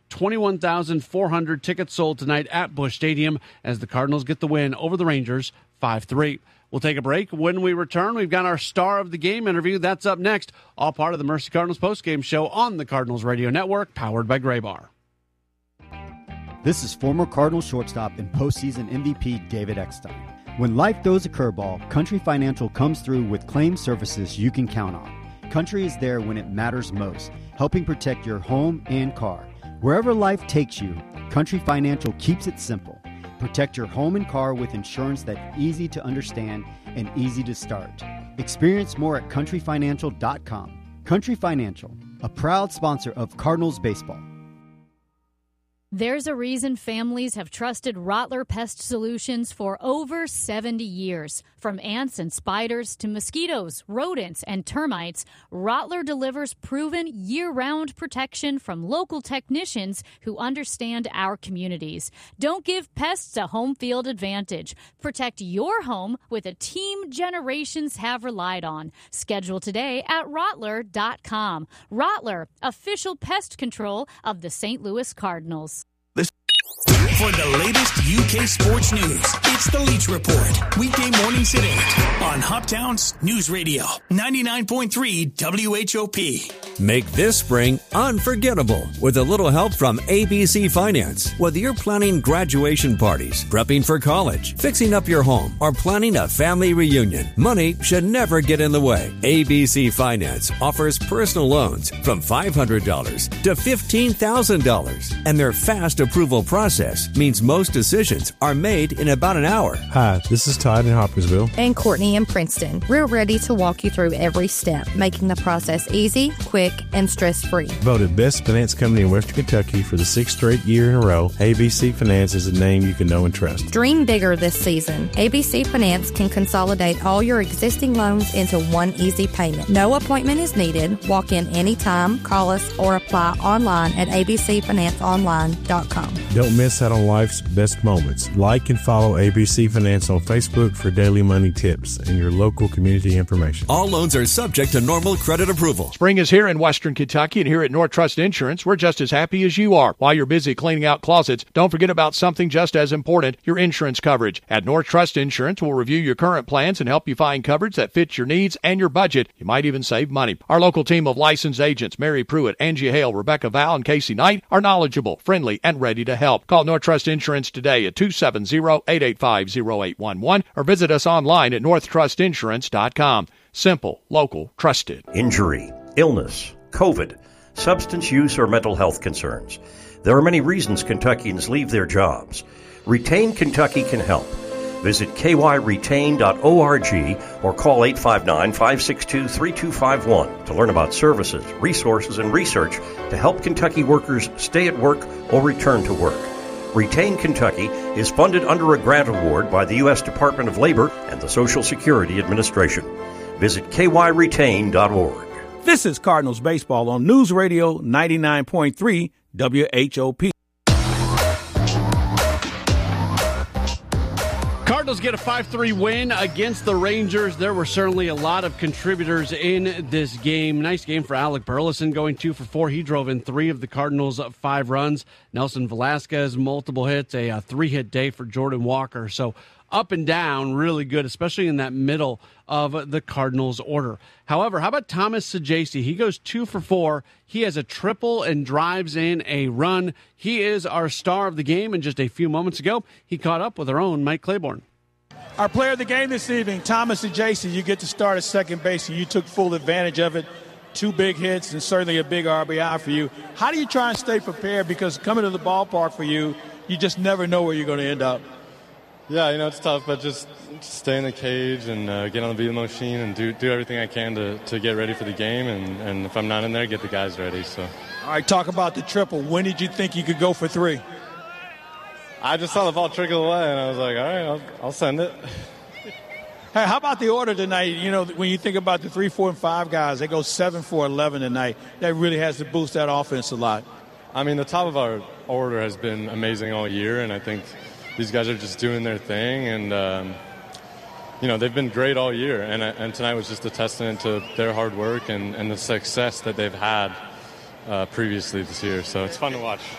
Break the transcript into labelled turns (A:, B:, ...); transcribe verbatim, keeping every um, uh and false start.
A: twenty-one thousand four hundred tickets sold tonight at Busch Stadium as the Cardinals get the win over the Rangers five three. We'll take a break. When we return, we've got our Star of the Game interview. That's up next, all part of the Mercy Cardinals postgame show on the Cardinals Radio Network, powered by Graybar.
B: This is former Cardinals shortstop and postseason M V P David Eckstein. When life throws a curveball, Country Financial comes through with claim services you can count on. Country is there when it matters most, helping protect your home and car. Wherever life takes you, Country Financial keeps it simple. Protect your home and car with insurance that's easy to understand and easy to start. Experience more at country financial dot com. Country Financial, a proud sponsor of Cardinals baseball.
C: There's a reason families have trusted Rottler Pest Solutions for over seventy years. From ants and spiders to mosquitoes, rodents, and termites, Rottler delivers proven year-round protection from local technicians who understand our communities. Don't give pests a home field advantage. Protect your home with a team generations have relied on. Schedule today at rottler dot com. Rottler, official pest control of the Saint Louis Cardinals.
D: For the latest U K sports news, it's the Leach Report. Weekday mornings at eight on Hoptown's News Radio, ninety-nine point three W H O P.
E: Make this spring unforgettable with a little help from A B C Finance. Whether you're planning graduation parties, prepping for college, fixing up your home, or planning a family reunion, money should never get in the way. A B C Finance offers personal loans from five hundred dollars to fifteen thousand dollars, and their fast approval process means most decisions are made in about an hour.
F: Hi, this is Todd in Hoppersville.
G: And Courtney in Princeton. We're ready to walk you through every step, making the process easy, quick, and stress-free.
F: Voted Best Finance Company in Western Kentucky for the sixth straight year in a row, A B C Finance is a name you can know and trust.
G: Dream bigger this season. A B C Finance can consolidate all your existing loans into one easy payment. No appointment is needed. Walk in anytime, call us, or apply online at a b c finance online dot com.
F: Don't miss out on life's best moments. Like and follow A B C Finance on Facebook for daily money tips and your local community information.
E: All loans are subject to normal credit approval.
H: Spring is here in Western Kentucky, and here at North Trust Insurance, we're just as happy as you are. While you're busy cleaning out closets, don't forget about something just as important, your insurance coverage. At North Trust Insurance, we'll review your current plans and help you find coverage that fits your needs and your budget. You might even save money. Our local team of licensed agents, Mary Pruitt, Angie Hale, Rebecca Val, and Casey Knight, are knowledgeable, friendly, and ready to help. Call North Trust Insurance today at two seven zero, eight eight five, zero eight one one or visit us online at north trust insurance dot com. Simple, local, trusted.
I: Injury, illness, COVID, substance use, or mental health concerns. There are many reasons Kentuckians leave their jobs. Retain Kentucky can help. Visit k y retain dot org or call eight five nine, five six two, three two five one to learn about services, resources, and research to help Kentucky workers stay at work or return to work. Retain Kentucky is funded under a grant award by the U S Department of Labor and the Social Security Administration. Visit k y retain dot org.
J: This is Cardinals Baseball on News Radio ninety-nine point three W H O P.
A: Cardinals get a five three win against the Rangers. There were certainly a lot of contributors in this game. Nice game for Alec Burleson, going two for four. He drove in three of the Cardinals' five runs. Nelson Velasquez, multiple hits, a, a three-hit day for Jordan Walker. So up and down, really good, especially in that middle of the Cardinals' order. However, how about Thomas Saggese? He goes two for four. He has a triple and drives in a run. He is our star of the game, and just a few moments ago, he caught up with our own Mike Claiborne.
K: Our player of the game this evening, Thomas Saggese, you get to start at second base, and you took full advantage of it. Two big hits and certainly a big R B I for you. How do you try and stay prepared? Because coming to the ballpark for you, you just never know where you're going to end up.
L: Yeah, you know, it's tough, but just stay in the cage and uh, get on the beat machine and do do everything I can to, to get ready for the game. And, and if I'm not in there, get the guys ready. So.
K: All right, talk about the triple. When did you think you could go for three?
L: I just saw the ball trickle away, and I was like, all right, I'll, I'll send it.
K: Hey, how about the order tonight? You know, when you think about the three, four, and five guys, they go seven, four, eleven tonight. That really has to boost that offense a lot.
L: I mean, the top of our order has been amazing all year, and I think these guys are just doing their thing, and um, you know, they've been great all year. And and tonight was just a testament to their hard work and, and the success that they've had uh, previously this year. So it's fun to watch.